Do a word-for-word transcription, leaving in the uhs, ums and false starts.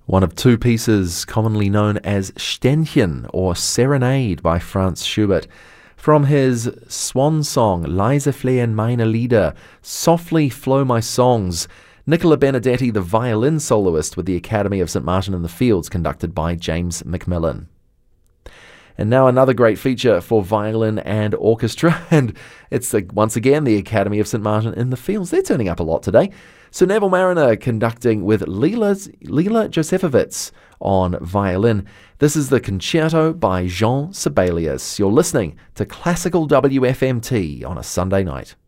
One of two pieces commonly known as Ständchen, or Serenade, by Franz Schubert. From his swan song, Leise flehen meine Lieder, Softly Flow My Songs, Nicola Benedetti, the violin soloist with the Academy of Saint Martin in the Fields, conducted by James Macmillan. And now another great feature for violin and orchestra, and it's the, once again the Academy of Saint Martin in the Fields. They're turning up a lot today. Sir Neville Marriner conducting with Leela, Leela Josefovitz on violin. This is the Concerto by Jean Sibelius. You're listening to Classical W F M T on a Sunday night.